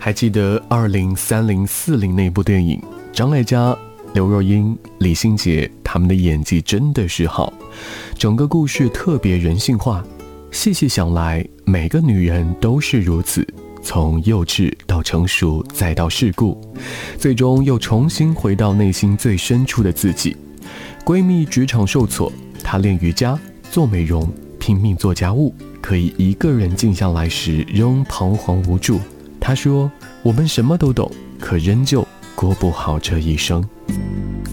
还记得203040那部电影，张艾嘉、刘若英、李心洁他们的演技真的是好，整个故事特别人性化。细细想来，每个女人都是如此，从幼稚到成熟再到世故，最终又重新回到内心最深处的自己。闺蜜职场受挫，她练瑜伽、做美容、拼命做家务，可以一个人静下来时仍彷徨无助。她说，我们什么都懂，可仍旧过不好这一生。